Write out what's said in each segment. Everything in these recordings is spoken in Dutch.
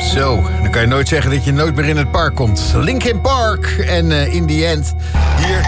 Zo, dan kan je nooit zeggen dat je nooit meer in het park komt. Linkin Park en in the end hier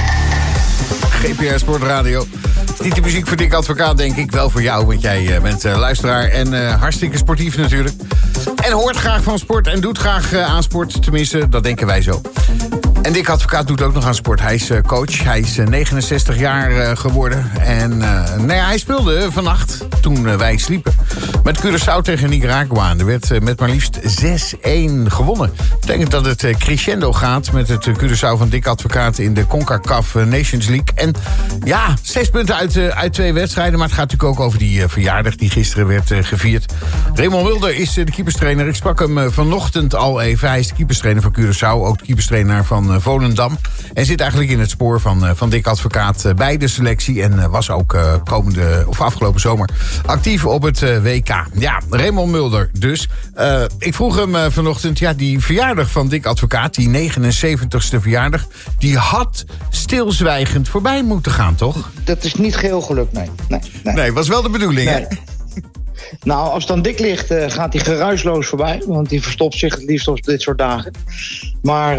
GPR Sportradio. Het is niet de muziek voor Dick Advocaat, denk ik. Wel voor jou, want jij bent luisteraar en hartstikke sportief natuurlijk. En hoort graag van sport en doet graag aan sport. Tenminste, dat denken wij zo. En Dick Advocaat doet ook nog aan sport. Hij is coach. Hij is 69 jaar geworden. En hij speelde vannacht toen wij sliepen. Met Curaçao tegen Nicaragua. Er werd met maar liefst 6-1 gewonnen. Dat betekent dat het crescendo gaat met het Curaçao van Dick Advocaat in de CONCACAF Nations League. En ja, 6 punten uit 2 wedstrijden. Maar het gaat natuurlijk ook over die verjaardag die gisteren werd gevierd. Raymond Mulder is de keeperstrainer. Ik sprak hem vanochtend al even. Hij is de keeperstrainer van Curaçao. Ook de keeperstrainer van Volendam. En zit eigenlijk in het spoor van Dick Advocaat bij de selectie. En was ook afgelopen zomer actief op het WK. Ja, Raymond Mulder dus. Ik vroeg hem vanochtend, ja, die verjaardag van Dick Advocaat, die 79ste verjaardag, die had stilzwijgend voorbij moeten gaan, toch? Dat is niet geheel gelukt, nee. Nee, was wel de bedoeling, nee. Hè? Nou, als het dan Dick ligt, gaat hij geruisloos voorbij. Want die verstopt zich het liefst op dit soort dagen. Maar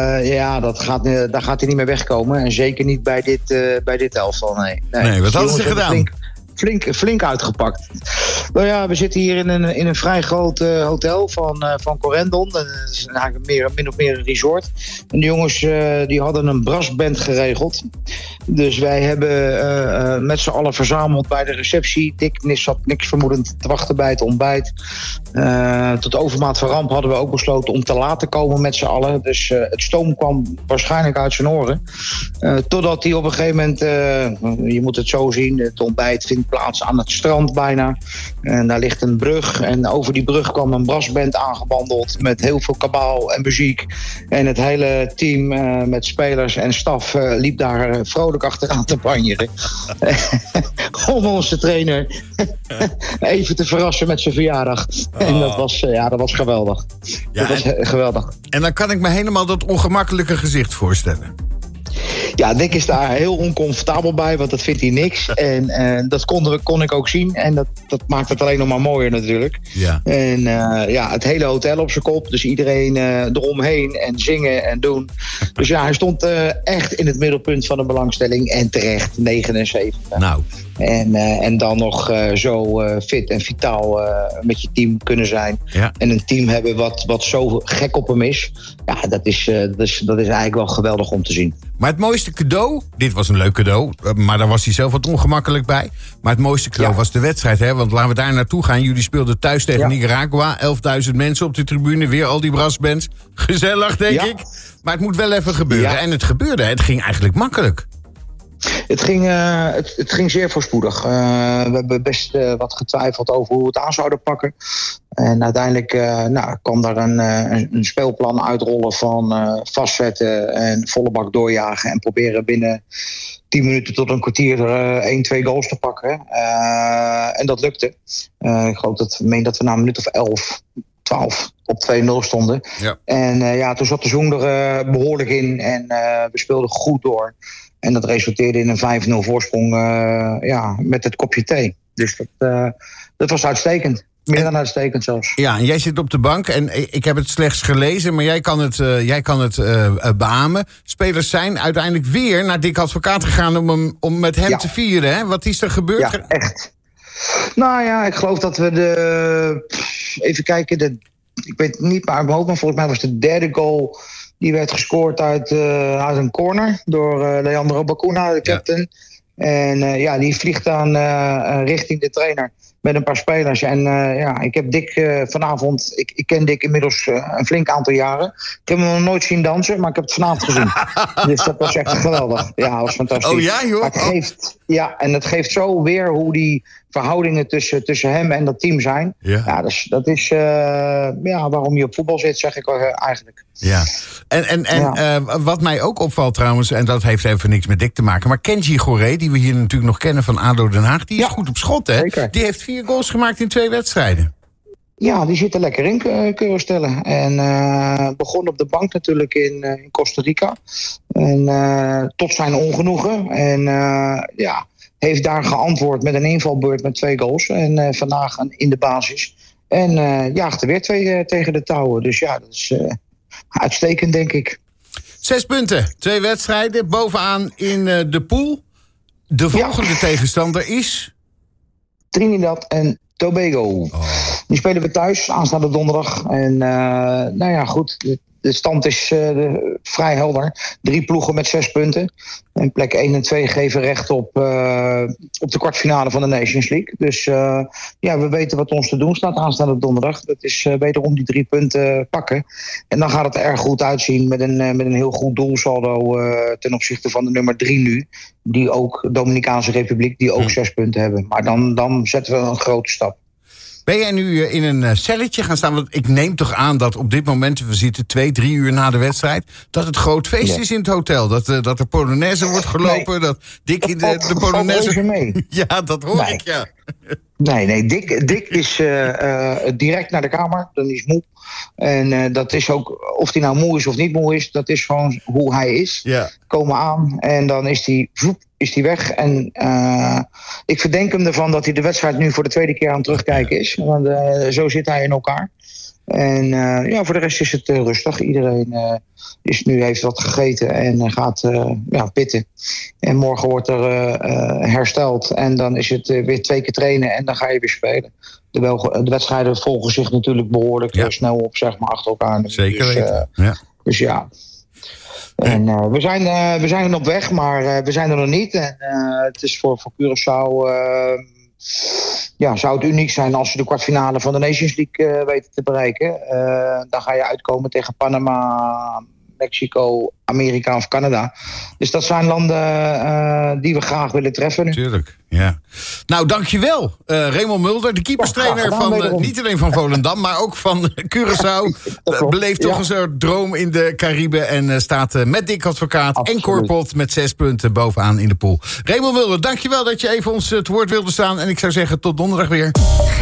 daar gaat hij niet meer wegkomen. En zeker niet bij dit elftal, nee. Wat hadden ze gedaan? Flink uitgepakt. Nou ja, we zitten hier in een vrij groot hotel van Corendon. Dat is eigenlijk min of meer een resort. En de jongens die hadden een brassband geregeld. Dus wij hebben met z'n allen verzameld bij de receptie. Dick zat niks vermoedend te wachten bij het ontbijt. Tot overmaat van ramp hadden we ook besloten om te laten komen met z'n allen. Dus het stoom kwam waarschijnlijk uit zijn oren. Totdat hij op een gegeven moment, je moet het zo zien, het ontbijt vindt plaats aan het strand bijna. En daar ligt een brug. En over die brug kwam een brassband aangewandeld met heel veel kabaal en muziek. En het hele team met spelers en staf liep daar vrolijk achteraan te banjeren. Om onze trainer even te verrassen met zijn verjaardag. En dat was geweldig. Ja, dat was geweldig. En dan kan ik me helemaal dat ongemakkelijke gezicht voorstellen. Ja, Dick is daar heel oncomfortabel bij, want dat vindt hij niks. En dat kon ik ook zien. En dat maakt het alleen nog maar mooier natuurlijk. Ja. En het hele hotel op zijn kop. Dus iedereen eromheen en zingen en doen. Dus ja, hij stond echt in het middelpunt van de belangstelling. En terecht, 79. Nou. En dan nog zo fit en vitaal met je team kunnen zijn. Ja. En een team hebben wat zo gek op hem is. Ja, dat is eigenlijk wel geweldig om te zien. Maar het mooiste cadeau, dit was een leuk cadeau, maar daar was hij zelf wat ongemakkelijk bij. Maar het mooiste cadeau was de wedstrijd, hè? Want laten we daar naartoe gaan. Jullie speelden thuis tegen Nicaragua, 11.000 mensen op de tribune, weer al die brassbands. Gezellig, denk ik. Maar het moet wel even gebeuren. Ja. En het gebeurde, het ging eigenlijk makkelijk. Het ging zeer voorspoedig. We hebben best wat getwijfeld over hoe we het aan zouden pakken. En uiteindelijk kwam daar een speelplan uitrollen van vastzetten en volle bak doorjagen. En proberen binnen 10 minuten tot een kwartier 1-2 goals te pakken. En dat lukte. Ik geloof dat we na een minuut of 12 op 2-0 stonden. Ja. En toen zat de zoen er behoorlijk in. En we speelden goed door. En dat resulteerde in een 5-0 voorsprong met het kopje thee. Dus dat was uitstekend. Meer dan uitstekend zelfs. Ja, en jij zit op de bank en ik heb het slechts gelezen, maar jij kan het beamen. Spelers zijn uiteindelijk weer naar Dick Advocaat gegaan om met hem te vieren. Hè? Wat is er gebeurd? Ja, echt. Nou ja, ik geloof dat we even kijken, ik weet niet maar volgens mij was de derde goal. Die werd gescoord uit een corner door Leandro Bacuna, de captain. Ja. En die vliegt dan richting de trainer met een paar spelers. En ik heb Dick vanavond... Ik ken Dick inmiddels een flink aantal jaren. Ik heb hem nog nooit zien dansen, maar ik heb het vanavond gezien. Dus dat was echt geweldig. Ja, dat was fantastisch. Oh ja, joh? En het geeft zo weer hoe die verhoudingen tussen hem en dat team zijn. Ja, dat is waarom je op voetbal zit, zeg ik eigenlijk. Ja. En wat mij ook opvalt trouwens, en dat heeft even niks met Dick te maken, maar Kenji Goré, die we hier natuurlijk nog kennen van ADO Den Haag, die is goed op schot, hè? Zeker. Die heeft 4 goals gemaakt in 2 wedstrijden. Ja, die zit er lekker in, kun je stellen. En begon op de bank natuurlijk in Costa Rica. En tot zijn ongenoegen. En heeft daar geantwoord met een invalbeurt met 2 goals. En vandaag in de basis. En jaagde weer 2 tegen de touwen. Dus ja, dat is uitstekend, denk ik. 6 punten, 2 wedstrijden, bovenaan in de pool. De volgende tegenstander is? Trinidad en Tobago. Die spelen we thuis, aanstaande donderdag. En nou ja, goed, de stand is vrij helder. 3 ploegen met 6 punten. En plek 1 en 2 geven recht op de kwartfinale van de Nations League. Dus ja, we weten wat ons te doen staat aanstaande donderdag. Dat is wederom die 3 punten pakken. En dan gaat het er erg goed uitzien met een heel goed doelsaldo ten opzichte van de nummer 3 nu. Die ook, Dominicaanse Republiek, die ook 6 punten hebben. Maar dan zetten we een grote stap. Ben jij nu in een celletje gaan staan? Want ik neem toch aan dat op dit moment, we zitten 2-3 uur na de wedstrijd, dat het groot feest is in het hotel. Dat er Polonaise wordt gelopen. Nee. Dat Dick in de Polonaise mee. Ja, dat hoor ik, ja. Nee, Dick is direct naar de kamer. Dan is moe. En dat is ook, of hij nou moe is of niet moe is, dat is gewoon hoe hij is. Ja. Komen aan en dan is hij weg. En ik verdenk hem ervan dat hij de wedstrijd nu voor de 2e keer aan het terugkijken is. Want zo zit hij in elkaar. En ja, voor de rest is het rustig. Iedereen heeft wat gegeten en gaat pitten. En morgen wordt er hersteld. En dan is het weer 2 keer trainen en dan ga je weer spelen. De wedstrijden volgen zich natuurlijk behoorlijk snel op, zeg maar, achter elkaar. Zeker weten. Dus ja. En we zijn er op weg, maar we zijn er nog niet. En het is voor Curaçao... zou het uniek zijn als ze de kwartfinale van de Nations League weten te bereiken. Dan ga je uitkomen tegen Panama, Mexico, Amerika of Canada. Dus dat zijn landen die we graag willen treffen nu. Tuurlijk, ja. Nou, dankjewel, Raymond Mulder, de keeperstrainer van niet alleen van Volendam, maar ook van Curaçao. Beleeft toch een soort droom in de Cariben en staat met Dick Advocaat en Corpot met 6 punten bovenaan in de pool. Raymond Mulder, dankjewel dat je even ons het woord wilde staan. En ik zou zeggen, tot donderdag weer.